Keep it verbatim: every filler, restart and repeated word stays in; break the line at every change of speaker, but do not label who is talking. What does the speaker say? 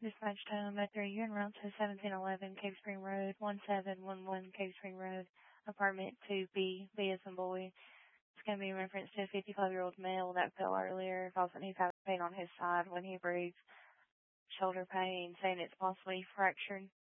Dispatch time at three. You're en route to seventeen eleven Cave Spring Road, one seven one one Cave Spring Road, apartment two B, B as in boy. It's going to be in reference to a fifty-five-year-old male that fell earlier, causing he's having pain on his side when he breathes, shoulder pain, saying it's possibly fractured.